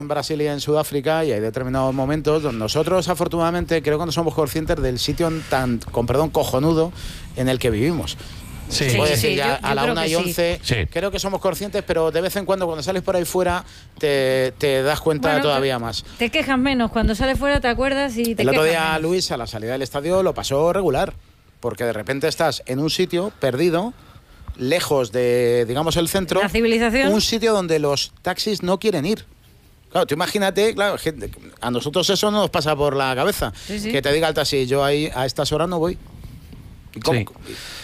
en Brasil y en Sudáfrica, y hay determinados momentos donde nosotros, afortunadamente, creo que no somos conscientes del sitio con perdón, cojonudo en el que vivimos. Sí, Puedo decir, yo a la 1:11, sí. Creo que somos conscientes, pero de vez en cuando sales por ahí fuera te das cuenta todavía más. Te quejas menos, cuando sales fuera te acuerdas y te quejas. El otro día menos. Luis, a la salida del estadio, lo pasó regular, porque de repente estás en un sitio perdido, lejos de, digamos, el centro, la civilización, un sitio donde los taxis no quieren ir. Claro, tú imagínate, claro, a nosotros eso no nos pasa por la cabeza. Sí. Que te diga el taxi, yo ahí a estas horas no voy. ¿Y cómo? Sí.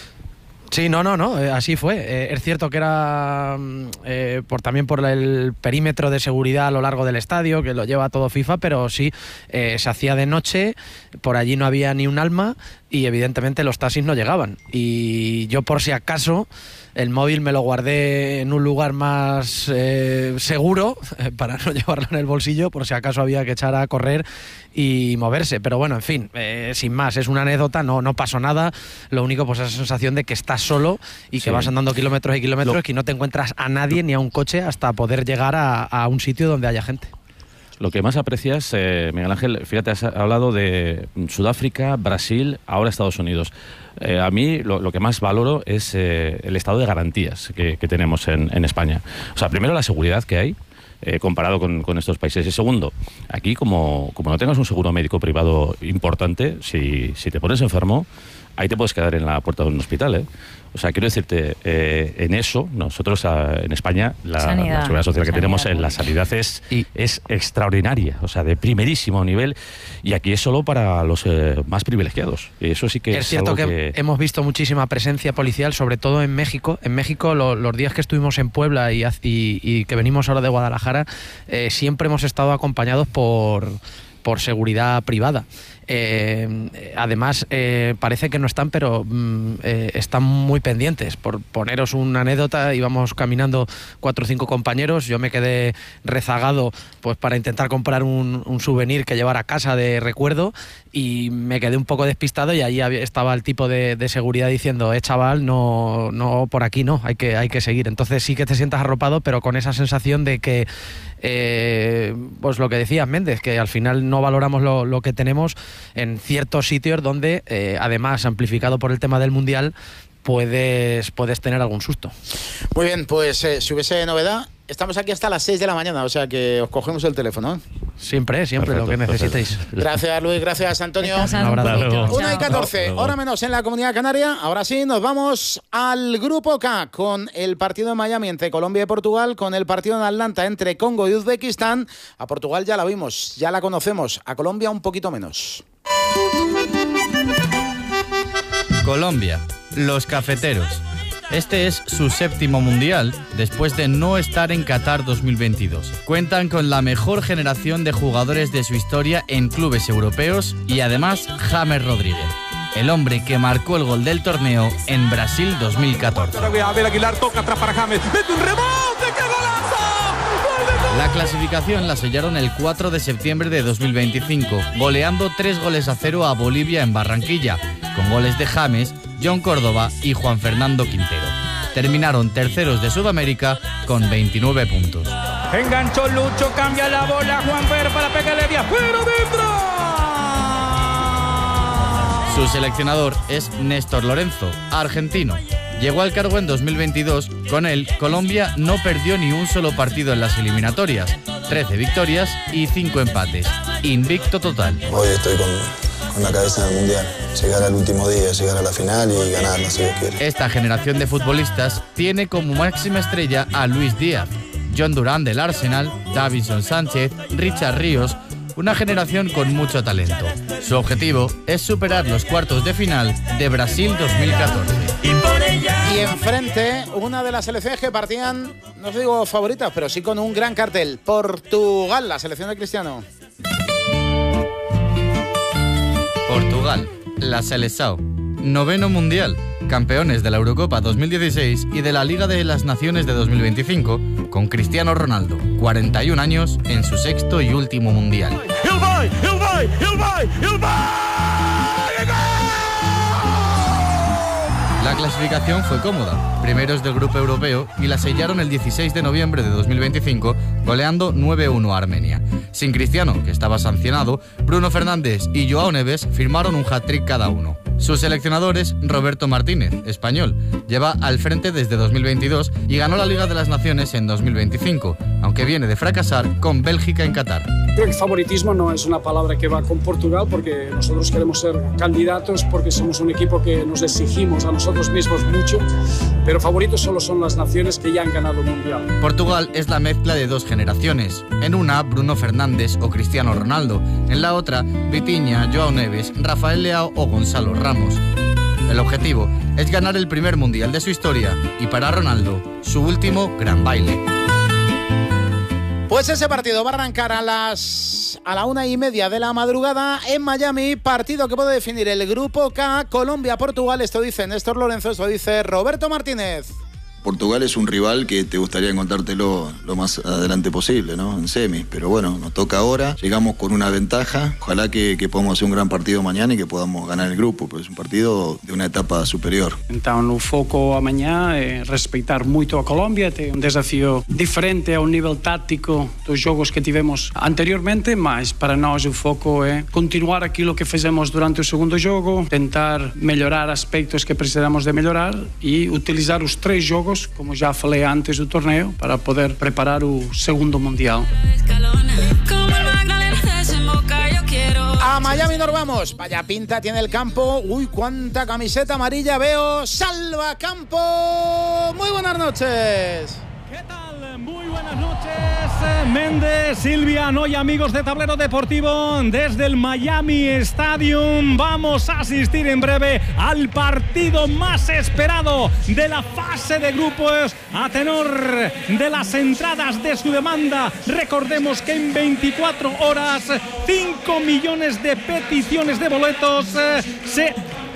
Sí, no, así fue. Es cierto que era también por el perímetro de seguridad a lo largo del estadio, que lo lleva todo FIFA, pero sí, se hacía de noche, por allí no había ni un alma y evidentemente los taxis no llegaban. Y yo, por si acaso, el móvil me lo guardé en un lugar más seguro para no llevarlo en el bolsillo, por si acaso había que echar a correr y moverse. Pero bueno, en fin, sin más, es una anécdota, no pasó nada. Lo único, pues esa sensación de que estás solo y que vas andando kilómetros y kilómetros y no te encuentras a nadie ni a un coche hasta poder llegar a un sitio donde haya gente. Lo que más aprecias, Miguel Ángel, fíjate, has hablado de Sudáfrica, Brasil, ahora Estados Unidos. A mí lo que más valoro es el estado de garantías que tenemos en España. O sea, primero la seguridad que hay, comparado con estos países. Y segundo, aquí como no tengas un seguro médico privado importante, si te pones enfermo, ahí te puedes quedar en la puerta de un hospital, ¿eh? O sea, quiero decirte, en eso, nosotros en España, la seguridad social que tenemos en la sanidad es extraordinaria, o sea, de primerísimo nivel, y aquí es solo para los más privilegiados. Y eso sí que es cierto que hemos visto muchísima presencia policial, sobre todo en México. En México, los días que estuvimos en Puebla y que venimos ahora de Guadalajara, siempre hemos estado acompañados por seguridad privada. Además, parece que no están, pero están muy pendientes. Por poneros una anécdota, íbamos caminando 4 o 5 compañeros, yo me quedé rezagado pues para intentar comprar un souvenir que llevar a casa de recuerdo, y me quedé un poco despistado, y allí estaba el tipo de seguridad diciendo, chaval, no por aquí no, hay que seguir. Entonces sí que te sientas arropado, pero con esa sensación de que pues lo que decía Méndez, que al final no valoramos lo que tenemos en ciertos sitios donde, además, amplificado por el tema del Mundial, puedes tener algún susto. Muy bien, pues si hubiese novedad, estamos aquí hasta las 6 de la mañana, o sea que os cogemos el teléfono, ¿eh? Siempre, perfecto, lo que necesitéis. Perfecto. Gracias, Luis, gracias, Antonio. Un abrazo. 1:14, hora menos en la Comunidad Canaria. Ahora sí, nos vamos al Grupo K, con el partido en Miami entre Colombia y Portugal, con el partido en Atlanta entre Congo y Uzbekistán. A Portugal ya la vimos, ya la conocemos, a Colombia un poquito menos. Colombia, los cafeteros. Este es su 7º mundial, después de no estar en Qatar 2022. Cuentan con la mejor generación de jugadores de su historia en clubes europeos y además James Rodríguez, el hombre que marcó el gol del torneo en Brasil 2014. Abel Aguilar toca atrás para James, mete un rebote, ¡qué golazo! La clasificación la sellaron el 4 de septiembre de 2025, goleando 3-0 a Bolivia en Barranquilla, con goles de James, John Córdoba y Juan Fernando Quintero. Terminaron terceros de Sudamérica con 29 puntos. Enganchó Lucho, cambia la bola, Juanfer para pegarle de afuera, dentro. Su seleccionador es Néstor Lorenzo, argentino. Llegó al cargo en 2022. Con él, Colombia no perdió ni un solo partido en las eliminatorias. 13 victorias y 5 empates. Invicto total. Hoy estoy con la cabeza en el Mundial. Llegar al último día, llegar a la final y ganarla si Dios quiere. Esta generación de futbolistas tiene como máxima estrella a Luis Díaz, John Durán del Arsenal, Davinson Sánchez, Richard Ríos, una generación con mucho talento. Su objetivo es superar los cuartos de final de Brasil 2014. Y enfrente, una de las selecciones que partían, no os digo favoritas, pero sí con un gran cartel. Portugal, la selección de Cristiano. Portugal, la Seleção, 9º mundial, campeones de la Eurocopa 2016 y de la Liga de las Naciones de 2025, con Cristiano Ronaldo, 41 años, en su 6º y último mundial. La clasificación fue cómoda. Primeros del grupo europeo y la sellaron el 16 de noviembre de 2025, goleando 9-1 a Armenia. Sin Cristiano, que estaba sancionado, Bruno Fernández y Joao Neves firmaron un hat-trick cada uno. Su seleccionador es Roberto Martínez, español. Lleva al frente desde 2022 y ganó la Liga de las Naciones en 2025, aunque viene de fracasar con Bélgica en Qatar. Creo que favoritismo no es una palabra que va con Portugal, porque nosotros queremos ser candidatos, porque somos un equipo que nos exigimos a nosotros mismos mucho, pero favoritos solo son las naciones que ya han ganado el Mundial. Portugal es la mezcla de dos generaciones. En una, Bruno Fernández o Cristiano Ronaldo. En la otra, Vitinha, Joao Neves, Rafael Leao o Gonzalo Ramos. El objetivo es ganar el primer Mundial de su historia y para Ronaldo, su último gran baile. Pues ese partido va a arrancar a la 1:30 de la madrugada en Miami, partido que puede definir el grupo K, Colombia-Portugal. Esto dice Néstor Lorenzo, esto dice Roberto Martínez. Portugal es un rival que te gustaría encontrártelo lo más adelante posible, ¿no? En semis, pero bueno, nos toca ahora, llegamos con una ventaja, ojalá que podamos hacer un gran partido mañana y que podamos ganar el grupo, pues es un partido de una etapa superior. Então o foco amanhã é respeitar muito a Colômbia, tem desafio diferente ao nível tático dos jogos que tivemos anteriormente, mas para nós o foco é continuar aquilo que fizemos durante o segundo jogo, tentar melhorar aspectos que precisamos de melhorar e utilizar os 3 jogos, como já falei antes do torneio, para poder preparar o segundo Mundial. A Miami nos vamos. Vaya pinta tiene el campo. Uy, cuánta camiseta amarilla veo. ¡Salva campo! Muy buenas noches. ¿Qué tal? Muy buenas noches, Méndez, Silvia, Noy, amigos de Tablero Deportivo. Desde el Miami Stadium vamos a asistir en breve al partido más esperado de la fase de grupos a tenor de las entradas de su demanda. Recordemos que en 24 horas 5 millones de peticiones de boletos se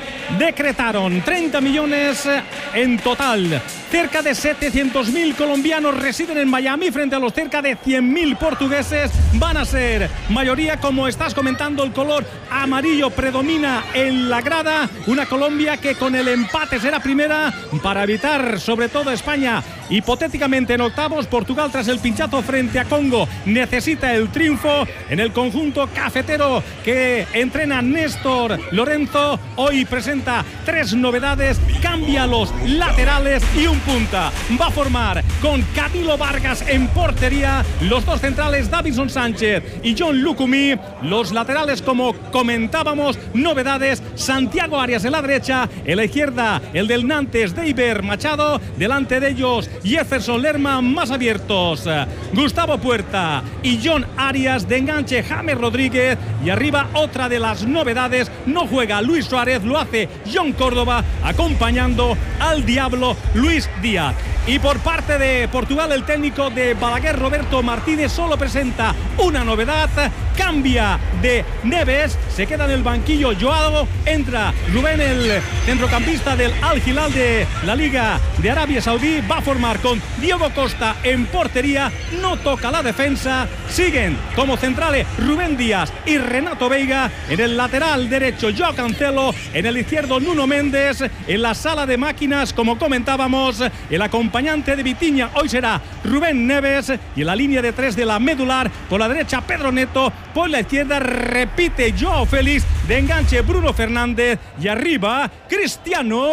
decretaron, 30 millones en total. Cerca de 700.000 colombianos residen en Miami frente a los cerca de 100.000 portugueses. Van a ser mayoría, como estás comentando, el color amarillo predomina en la grada. Una Colombia que con el empate será primera para evitar, sobre todo España, hipotéticamente en octavos. Portugal, tras el pinchazo frente a Congo, necesita el triunfo. En el conjunto cafetero que entrena Néstor Lorenzo, hoy presenta 3 novedades, cambia los laterales y un punta. Va a formar con Camilo Vargas en portería, los 2 centrales Davinson Sánchez y John Lucumí, los laterales, como comentábamos, novedades, Santiago Arias en la derecha, en la izquierda el del Nantes Deiber Machado, delante de ellos Jefferson Lerma, más abiertos Gustavo Puerta y John Arias, de enganche James Rodríguez, y arriba otra de las novedades, no juega Luis Suárez, lo hace John Córdoba acompañando al Diablo Luis Díaz. Y por parte de Portugal, el técnico de Balaguer, Roberto Martínez, solo presenta una novedad, cambia de Neves, se queda en el banquillo Joao, entra Rubén, el centrocampista del Al Hilal de la Liga de Arabia Saudí, va a formar con Diego Costa en portería, no toca la defensa, siguen como centrales Rubén Díaz y Renato Veiga, en el lateral derecho Joao Cancelo, en el izquierdo Nuno Méndez, en la sala de máquinas, como comentábamos, el acompañante de Vitinha hoy será Rubén Neves, y en la línea de 3 de la medular, por la derecha Pedro Neto, por la izquierda repite Joao Félix, de enganche Bruno Fernández y arriba Cristiano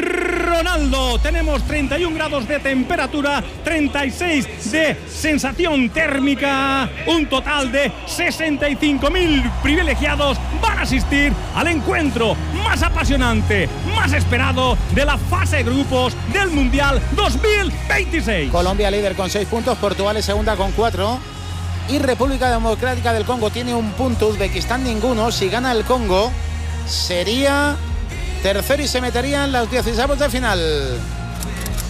Ronaldo. Tenemos 31 grados de temperatura, 36 de sensación térmica, un total de 65.000 privilegiados van a asistir al encuentro más apasionante, más esperado de la fase de grupos del Mundial 2026. Colombia líder con 6 puntos, Portugal es segunda con 4 y República Democrática del Congo tiene 1 punto, Uzbekistán ninguno. Si gana el Congo sería tercero y se metería en los 16avos de final.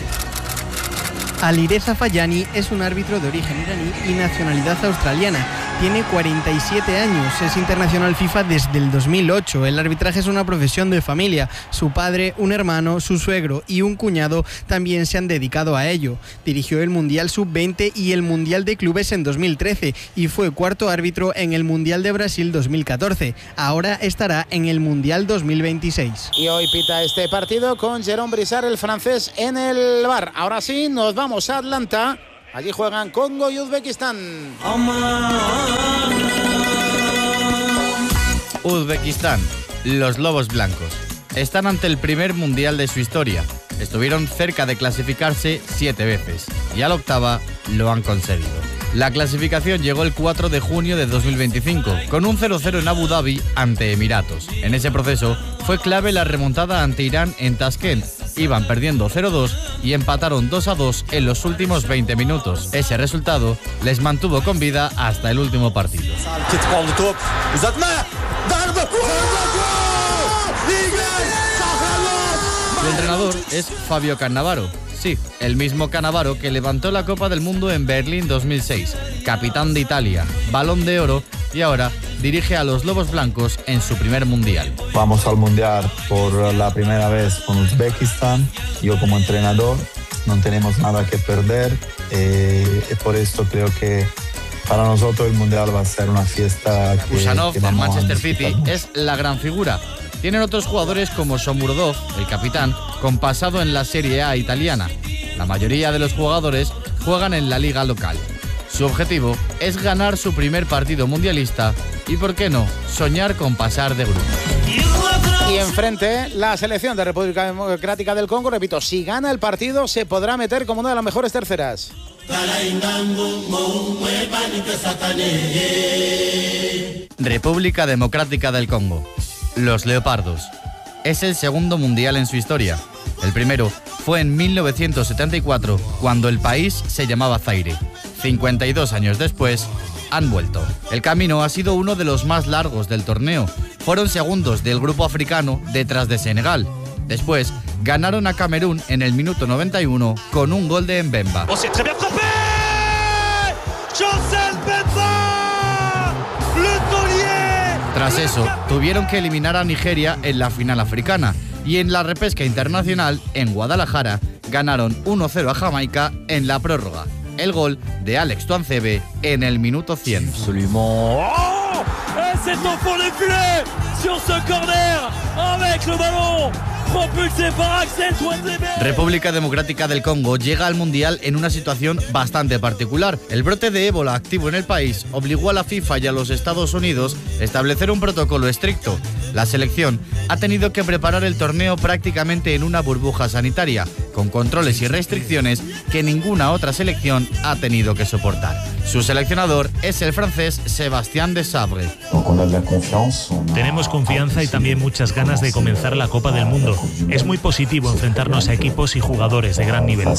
Alireza Fayani es un árbitro de origen iraní y nacionalidad australiana. Tiene 47 años, es internacional FIFA desde el 2008. El arbitraje es una profesión de familia. Su padre, un hermano, su suegro y un cuñado también se han dedicado a ello. Dirigió el Mundial Sub-20 y el Mundial de Clubes en 2013 y fue cuarto árbitro en el Mundial de Brasil 2014. Ahora estará en el Mundial 2026. Y hoy pita este partido con Jérôme Brissard, el francés, en el bar. Ahora sí, nos vamos a Atlanta. Allí juegan Congo y Uzbekistán. Uzbekistán, los Lobos Blancos, están ante el primer mundial de su historia. Estuvieron cerca de clasificarse 7 veces y a la octava lo han conseguido. La clasificación llegó el 4 de junio de 2025, con un 0-0 en Abu Dhabi ante Emiratos. En ese proceso fue clave la remontada ante Irán en Tashkent. Iban perdiendo 0-2 y empataron 2-2 en los últimos 20 minutos. Ese resultado les mantuvo con vida hasta el último partido. El entrenador es Fabio Cannavaro. Sí, el mismo Cannavaro que levantó la Copa del Mundo en Berlín 2006, capitán de Italia, Balón de Oro y ahora dirige a los Lobos Blancos en su primer mundial. Vamos al mundial por la primera vez con Uzbekistán. Yo como entrenador no tenemos nada que perder y por esto creo que para nosotros el mundial va a ser una fiesta. Ushanov del Manchester City es la gran figura. Tienen otros jugadores como Shomurodov, el capitán, con pasado en la Serie A italiana. La mayoría de los jugadores juegan en la liga local. Su objetivo es ganar su primer partido mundialista y, ¿por qué no?, soñar con pasar de grupo. Y enfrente, la selección de República Democrática del Congo, repito, si gana el partido se podrá meter como una de las mejores terceras. República Democrática del Congo. Los Leopardos. Es el segundo mundial en su historia. El primero fue en 1974, cuando el país se llamaba Zaire. 52 años después, han vuelto. El camino ha sido uno de los más largos del torneo. Fueron segundos del grupo africano detrás de Senegal. Después, ganaron a Camerún en el minuto 91 con un gol de Mbemba. Tras eso, tuvieron que eliminar a Nigeria en la final africana y en la repesca internacional, en Guadalajara, ganaron 1-0 a Jamaica en la prórroga. El gol de Alex Tuanzebe en el minuto 100. República Democrática del Congo llega al Mundial en una situación bastante particular. El brote de ébola activo en el país obligó a la FIFA y a los Estados Unidos a establecer un protocolo estricto. La selección ha tenido que preparar el torneo prácticamente en una burbuja sanitaria, con controles y restricciones que ninguna otra selección ha tenido que soportar. Su seleccionador es el francés Sébastien Desabre. Tenemos confianza y también muchas ganas de comenzar la Copa del Mundo. Es muy positivo enfrentarnos a equipos y jugadores de gran nivel.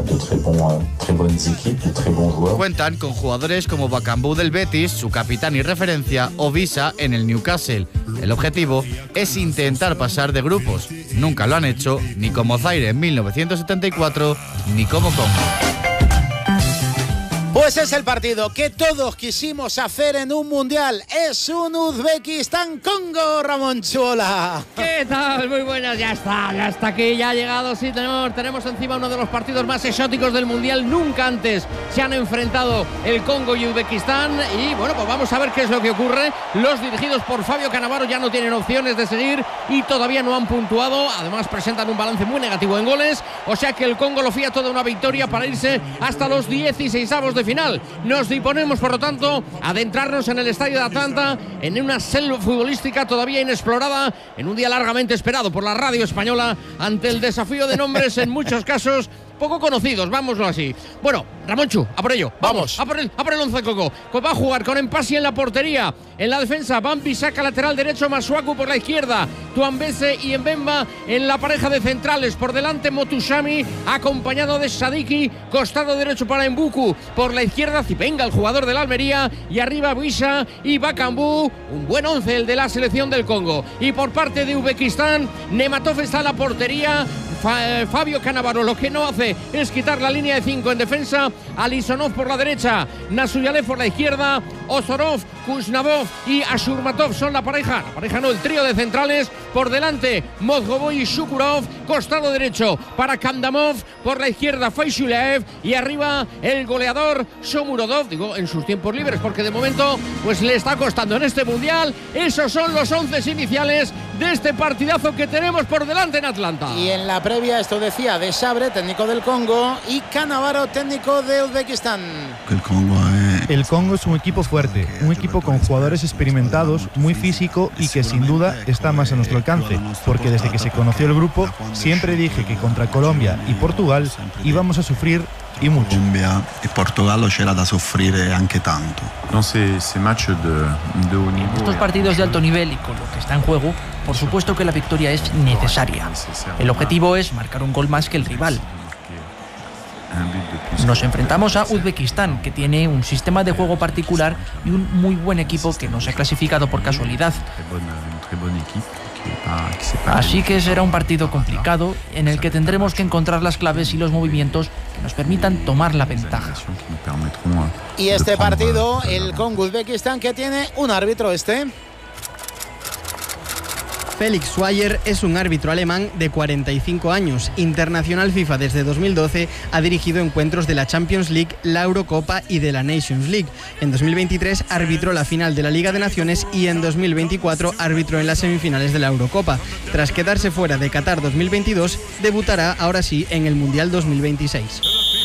Cuentan con jugadores como Bakambu del Betis, su capitán y referencia, o Visa en el Newcastle. El objetivo es intentar pasar de grupos. Nunca lo han hecho, ni como Zaire en 1974, ni como Congo. Pues es el partido que todos quisimos hacer en un mundial. Es un Uzbekistán-Congo, Ramón Chuola. ¿Qué tal? Muy buenas, ya está aquí, ya ha llegado, sí, tenemos encima uno de los partidos más exóticos del mundial. Nunca antes se han enfrentado el Congo y Uzbekistán y bueno, pues vamos a ver qué es lo que ocurre. Los dirigidos por Fabio Cannavaro ya no tienen opciones de seguir y todavía no han puntuado, además presentan un balance muy negativo en goles, o sea que el Congo lo fía toda una victoria para irse hasta los 16avos de final. Nos disponemos, por lo tanto, a adentrarnos en el estadio de Atlanta, en una selva futbolística todavía inexplorada, en un día largamente esperado por la radio española, ante el desafío de nombres en muchos casos poco conocidos, vámoslo así. Bueno, Ramonchu, a por ello. Vamos. A por el 11 Coco. Va a jugar con Empasi en la portería. En la defensa, Bambi saca lateral derecho, Masuaku por la izquierda. Tuanbese y Mbemba en la pareja de centrales. Por delante, Motushami, acompañado de Sadiki. Costado derecho para Mbuku. Por la izquierda, Zipenga, el jugador del Almería. Y arriba, Buisha y Bakambu. Un buen 11 el de la selección del Congo. Y por parte de Uzbekistán, Nematov está en la portería. Fabio Cannavaro. Lo que no hace es quitar la línea de 5 en defensa. Alisonov por la derecha, Nasuyayev por la izquierda, Ozorov, Kuznavov y Ashurmatov son la pareja no, el trío de centrales. Por delante Mozgovoi y Shukurov, costado derecho para Kandamov, por la izquierda Faishulev y arriba el goleador Shomurodov, digo en sus tiempos libres porque de momento pues le está costando en este mundial. Esos son los 11 iniciales de este partidazo que tenemos por delante en Atlanta. Y en la previa esto decía de Sabre, técnico del Congo, y Cannavaro, técnico de Uzbekistán. El Congo es un equipo fuerte, un equipo con jugadores experimentados, muy físico y que sin duda está más a nuestro alcance, porque desde que se conoció el grupo siempre dije que contra Colombia y Portugal íbamos a sufrir y mucho. Colombia y Portugal c'era da soffrire anche tanto. Estos partidos de alto nivel y con lo que está en juego, por supuesto que la victoria es necesaria. El objetivo es marcar un gol más que el rival. Nos enfrentamos a Uzbekistán, que tiene un sistema de juego particular y un muy buen equipo que no se ha clasificado por casualidad. Así que será un partido complicado en el que tendremos que encontrar las claves y los movimientos que nos permitan tomar la ventaja. Y este partido, el Congo-Uzbekistán, que tiene un árbitro Felix Schweier es un árbitro alemán de 45 años, internacional FIFA desde 2012, ha dirigido encuentros de la Champions League, la Eurocopa y de la Nations League. En 2023 arbitró la final de la Liga de Naciones y en 2024 arbitró en las semifinales de la Eurocopa. Tras quedarse fuera de Qatar 2022, debutará ahora sí en el Mundial 2026.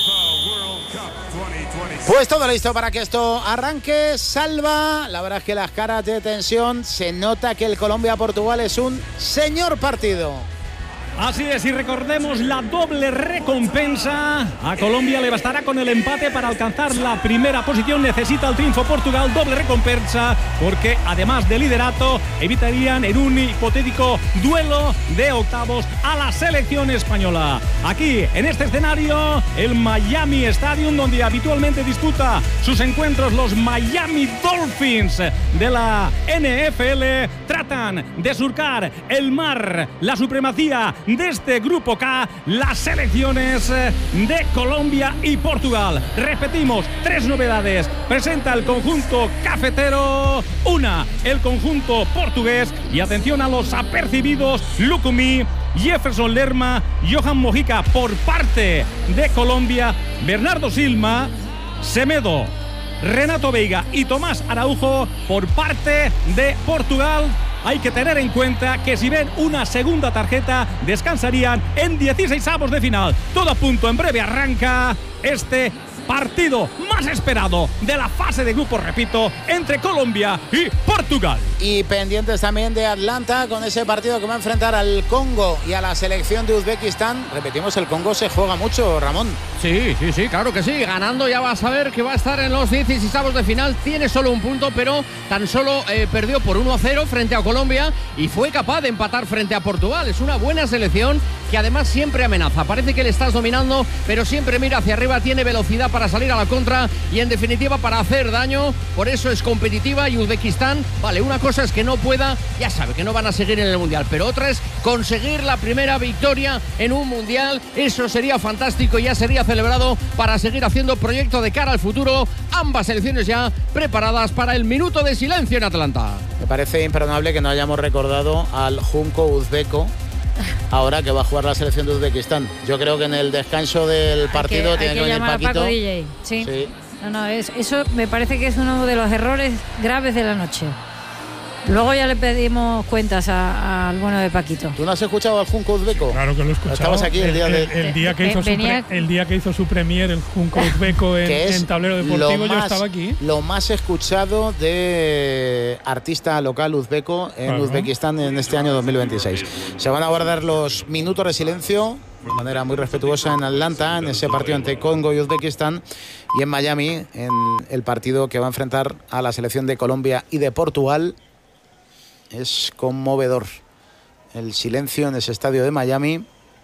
Pues todo listo para que esto arranque. Salva, la verdad es que las caras de tensión, se nota que el Colombia-Portugal es un señor partido. Así es, y recordemos la doble recompensa. A Colombia le bastará con el empate para alcanzar la primera posición. Necesita el triunfo Portugal, doble recompensa, porque además de liderato, evitarían en un hipotético duelo de octavos a la selección española. Aquí, en este escenario, el Miami Stadium, donde habitualmente disputa sus encuentros los Miami Dolphins de la NFL, tratan de surcar el mar, la supremacía de este grupo K, las selecciones de Colombia y Portugal. Repetimos, 3 novedades presenta el conjunto cafetero. Una, el conjunto portugués, y atención a los apercibidos: Lucumí, Jefferson Lerma, Johan Mojica por parte de Colombia, Bernardo Silva, Semedo, Renato Veiga y Tomás Araujo por parte de Portugal. Hay que tener en cuenta que si ven una segunda tarjeta, descansarían en 16avos de final. Todo a punto, en breve arranca este partido más esperado de la fase de grupos, repito, entre Colombia y Portugal. Y pendientes también de Atlanta con ese partido que va a enfrentar al Congo y a la selección de Uzbekistán. Repetimos, el Congo se juega mucho, Ramón. Sí, claro que sí. Ganando ya vas a ver que va a estar en los 16avos de final. Tiene solo un punto, pero tan solo perdió por 1-0 frente a Colombia y fue capaz de empatar frente a Portugal. Es una buena selección que además siempre amenaza. Parece que le estás dominando, pero siempre mira hacia arriba, tiene velocidad para salir a la contra y en definitiva para hacer daño. Por eso es competitiva. Y Uzbekistán, vale, una cosa es que no pueda, ya sabe que no van a seguir en el Mundial, pero otra es conseguir la primera victoria en un Mundial. Eso sería fantástico y ya sería celebrado para seguir haciendo proyecto de cara al futuro. Ambas selecciones ya preparadas para el minuto de silencio en Atlanta. Me parece imperdonable que no hayamos recordado al Junco uzbeco ahora que va a jugar la selección de Uzbekistán. Yo creo que en el descanso del partido tiene que venir Paquito. Paco DJ. Sí. No, eso me parece que es uno de los errores graves de la noche. Luego ya le pedimos cuentas al bueno de Paquito. ¿Tú no has escuchado al Junco uzbeco? Claro que lo he escuchado. Estabas aquí el día que hizo su premier el Junco uzbeco en Tablero Deportivo. Yo estaba aquí. Lo más escuchado de artista local uzbeco en Uzbekistán en este año 2026. Se van a guardar los minutos de silencio de manera muy respetuosa en Atlanta, en ese partido entre Congo y Uzbekistán, y en Miami, en el partido que va a enfrentar a la selección de Colombia y de Portugal. Es conmovedor el silencio en ese estadio de Miami,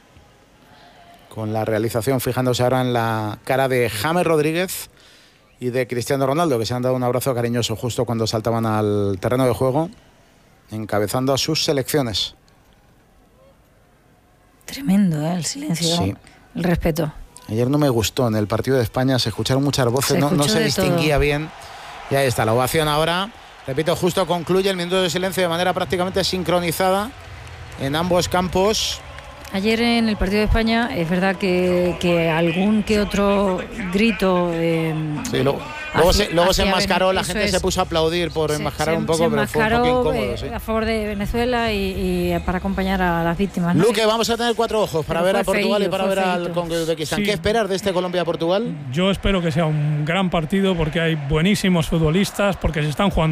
con la realización fijándose ahora en la cara de James Rodríguez y de Cristiano Ronaldo, que se han dado un abrazo cariñoso justo cuando saltaban al terreno de juego, encabezando a sus selecciones. Tremendo, el silencio, Sí. el respeto. Ayer no me gustó, en el partido de España se escucharon muchas voces, no se distinguía bien. Y ahí está, la ovación ahora. Repito, justo concluye el minuto de silencio de manera prácticamente sincronizada en ambos campos. Ayer en el partido de España es verdad que algún que otro grito... Sí, luego se enmascaró, la gente se puso a aplaudir por enmascarar un poco, pero fue un poco incómodo. Sí. A favor de Venezuela y para acompañar a las víctimas, ¿no? Luque, vamos a tener 4 ojos para ver a Portugal y para ver al Congo y Uzbekistán. Sí. ¿Qué esperar de este Colombia-Portugal? Yo espero que sea un gran partido porque hay buenísimos futbolistas, porque se están jugando